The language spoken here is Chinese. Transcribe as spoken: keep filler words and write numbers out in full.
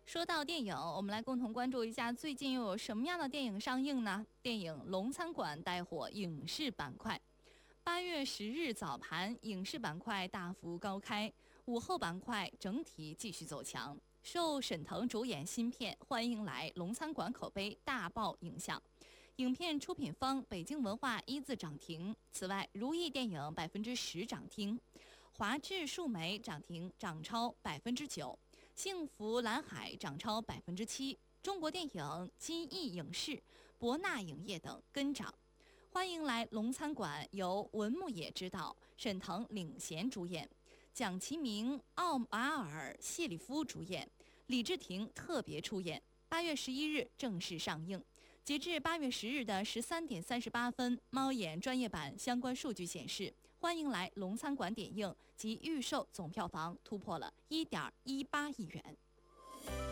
说到电影，我们来共同关注一下最近又有什么样的电影上映呢？电影《龙餐馆》带火影视板块。八月十日早盘，影视板块大幅高开，午后板块整体继续走强。受沈腾主演新片《欢迎来龙餐馆》口碑大爆影响，影片出品方北京文化一字涨停。此外，如意电影百分之十涨停，华智数媒涨停涨超百分之九，幸福蓝海涨超百分之七，中国电影、金逸影视、博纳影业等跟涨。欢迎来龙餐馆由文牧野执导，沈腾领衔主演，蒋奇明、奥马尔、谢里夫主演，李治廷特别出演。八月十一日正式上映。截至八月十日的十三点三十八分，猫眼专业版相关数据显示，欢迎来龙餐馆点映及预售总票房突破了一点一八亿元。